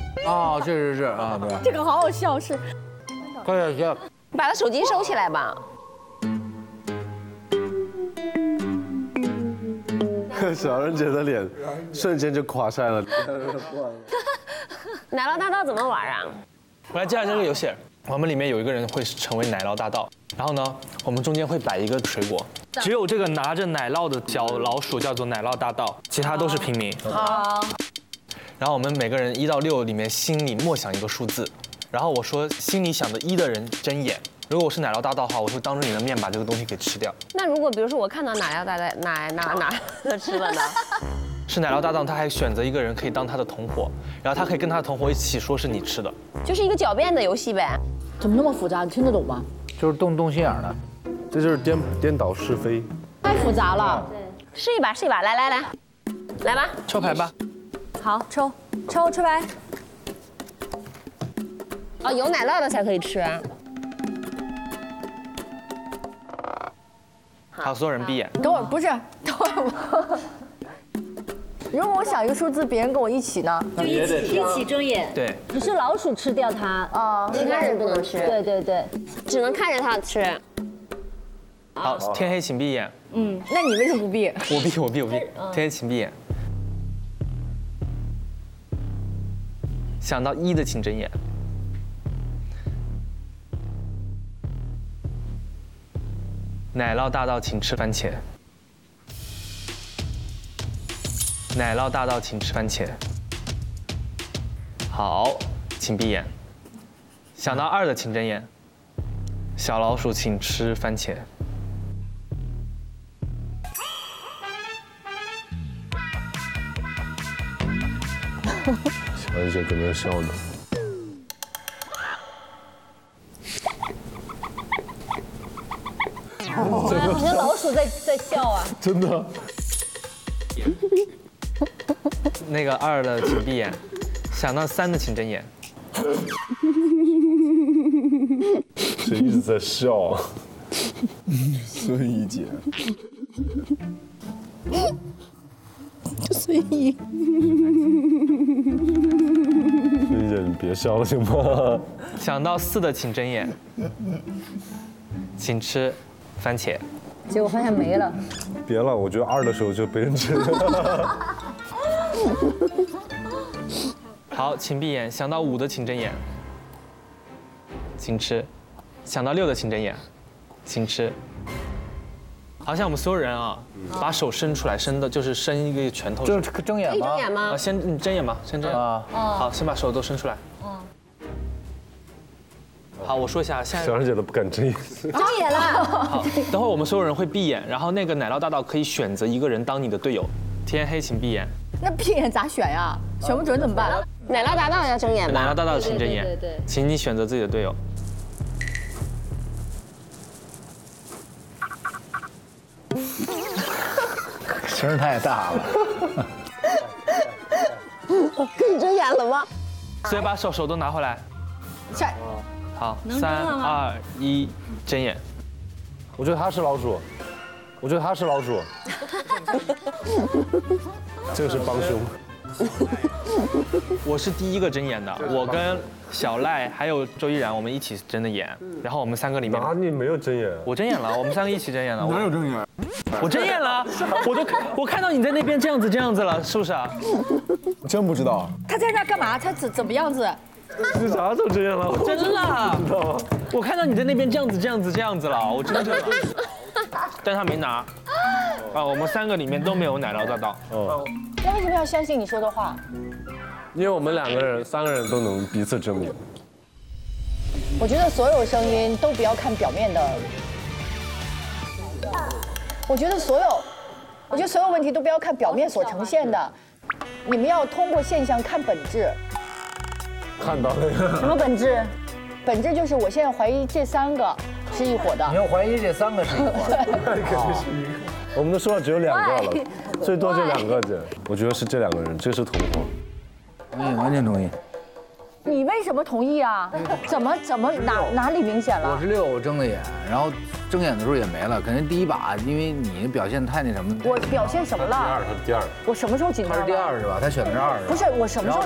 哦，确实是啊，对。 这个好好笑，是。 快点行。 把他手机收起来吧。 小人姐的脸瞬间就垮下来了。 奶酪大道怎么玩啊？ 我来介绍这个游戏，我们里面有一个人会成为奶酪大盗，然后呢，我们中间会摆一个水果，只有这个拿着奶酪的小老鼠叫做奶酪大盗，其他都是平民。 好。 然后我们每个人1到6里面心里默想一个数字，然后我说心里想的1的人睁眼。如果我是奶酪大盗的话，我会当着你的面把这个东西给吃掉。 那如果比如说我看到奶酪大盗哪吃了呢？ 是奶酪大盗，他还选择一个人可以当他的同伙，然后他可以跟他的同伙一起说是你吃的， 就是一个狡辩的游戏呗。 怎么那么复杂？你听得懂吗？ 就是动心眼的， 这就是颠倒是非。 太复杂了。 试一把，来吧， 抽牌吧。 好，抽牌。 哦，有奶酪的才可以吃。 好，所有人闭眼。 等会儿不是，等会儿。如果我想一个数字，别人跟我一起呢？ 就一起睁眼。 对。 你是老鼠吃掉它啊， 其他人不能吃。 对， 只能看着它吃。 好，天黑请闭眼。 那你为什么不闭？ 我闭。天黑请闭眼。想到1的请睁眼。奶酪大盗请吃番茄。奶酪大盗请吃番茄。好，请闭眼。想到2的请睁眼。小老鼠请吃番茄。 小人姐搁那笑呢。 好像老鼠在笑啊。 真的。 那个2的请闭眼，想到3的请睁眼。 这一直在笑啊。 孙怡姐。 孙怡。 孙怡姐，你别笑了行吗？ 想到4的请睁眼，请吃番茄。 结果发现没了。 别了，我觉得2的时候就被人吃了。 好，请闭眼。想到5的请睁眼，请吃。想到6的请睁眼，请吃。好，像我们所有人啊，把手伸出来，伸的就是伸一个拳头。 就是睁眼可以吗？ 睁眼吗？ 先你睁眼吧，先睁眼。 啊。 好，先把手都伸出来。好，我说一下，现在小人姐都不敢睁眼。 睁眼了。 好，等会儿我们所有人会闭眼，然后那个奶酪大盗可以选择一个人当你的队友。天黑请闭眼。 那闭眼咋选呀？选不准怎么办？ 奶酪大盗要睁眼吧？ 奶酪大盗请睁眼， 对， 请你选择自己的队友。 声太大了。 可以睁眼了吗？ 所以把手都拿回来。 下。 好，3、2、1，睁眼。 我觉得他是老鼠。这个是帮凶。 我是第一个睁眼的，我跟小赖还有周依然，我们一起睁的眼，然后我们3个里面， 哪里没有睁眼？ 我睁眼了，我们3个一起睁眼了。 哪有睁眼？ 我睁眼了，我看到你在那边这样子了，是不是啊？ 真不知道。 他在那干嘛？他怎么样子？ 你啥时候睁眼了？ 真的，我看到你在那边这样子了，我真的。但他没拿。啊，我们3个里面都没有奶酪大盗。 哦。 那为什么要相信你说的话？ 因为我们3个人都能彼此证明。 我觉得所有声音都不要看表面的。我觉得所有问题都不要看表面所呈现的，你们要通过现象看本质。 看到了。 什么本质？本质就是我现在怀疑这3个是一伙的。 你要怀疑这3个是一伙的？ 那肯定是一个。我们都说了只有2个了，最多就2个人。我觉得是这2个人，这是同伙。 同意，完全同意。 你为什么同意啊？怎么哪里明显了？ 我是6，我睁的眼，然后睁眼的时候也没了，肯定第一把，因为你表现太那什么。 我表现什么了？ 他是第二。 我什么时候紧张了？ 他是第2是吧？他选的是2。 不是，我什么时候